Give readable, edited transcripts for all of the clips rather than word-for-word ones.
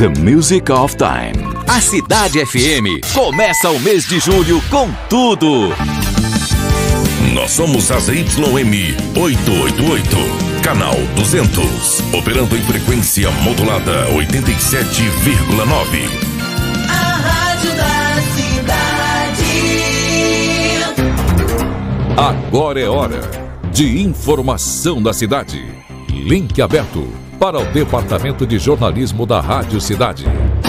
The Music of Time. A Cidade FM começa o mês de julho com tudo. Nós somos a ZYM 888, canal 200, operando em frequência modulada 87,9. A rádio da cidade. Agora é hora de informação da cidade. Link aberto para o Departamento de Jornalismo da Rádio Cidade.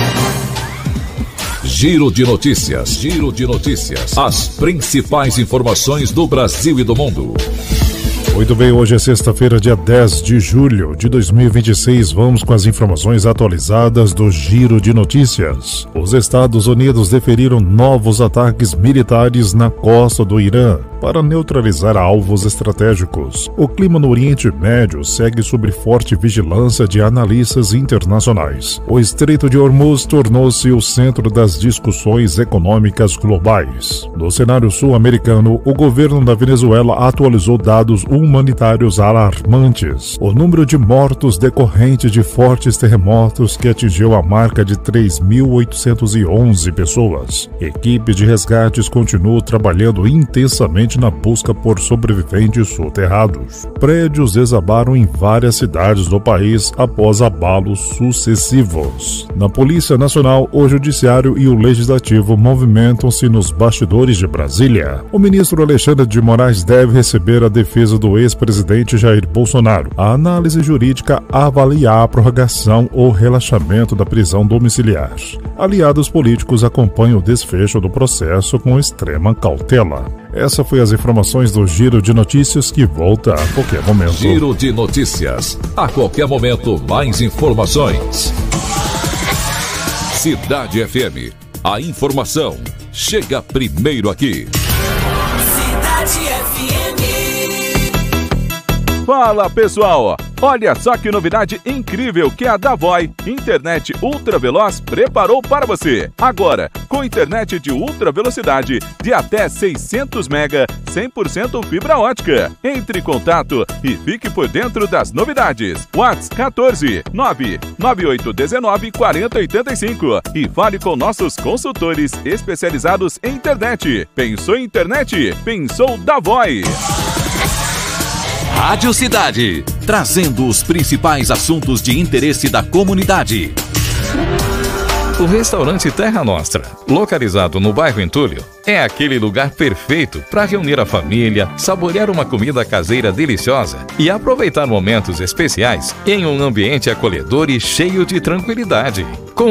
Giro de notícias. Giro de notícias. As principais informações do Brasil e do mundo. Muito bem, hoje é sexta-feira, dia 10 de julho de 2026. Vamos com as informações atualizadas do Giro de Notícias. Os Estados Unidos deferiram novos ataques militares na costa do Irã para neutralizar alvos estratégicos. O clima no Oriente Médio segue sob forte vigilância de analistas internacionais. O Estreito de Hormuz tornou-se o centro das discussões econômicas globais. No cenário sul-americano, o governo da Venezuela atualizou dados humanitários alarmantes. O número de mortos decorrente de fortes terremotos que atingiu a marca de 3.811 pessoas. Equipes de resgates continuam trabalhando intensamente na busca por sobreviventes soterrados. Prédios desabaram em várias cidades do país após abalos sucessivos. Na Polícia Nacional, o Judiciário e o Legislativo movimentam-se nos bastidores de Brasília. O ministro Alexandre de Moraes deve receber a defesa do ex-presidente Jair Bolsonaro. A análise jurídica avaliar a prorrogação ou relaxamento da prisão domiciliar. Aliados políticos acompanham o desfecho do processo com extrema cautela. Essa foi as informações do Giro de Notícias, que volta a qualquer momento. Giro de Notícias. A qualquer momento, mais informações. Cidade FM. A informação chega primeiro aqui. Cidade FM. Fala pessoal, olha só que novidade incrível que a Davoi Internet Ultra Veloz preparou para você. Agora, com internet de ultra velocidade de até 600 MB, 100% fibra ótica. Entre em contato e fique por dentro das novidades. WhatsApp 14 99819 4085 e fale com nossos consultores especializados em internet. Pensou em internet? Pensou Davoi. Rádio Cidade, trazendo os principais assuntos de interesse da comunidade. O restaurante Terra Nostra, localizado no bairro Entulho, é aquele lugar perfeito para reunir a família, saborear uma comida caseira deliciosa e aproveitar momentos especiais em um ambiente acolhedor e cheio de tranquilidade.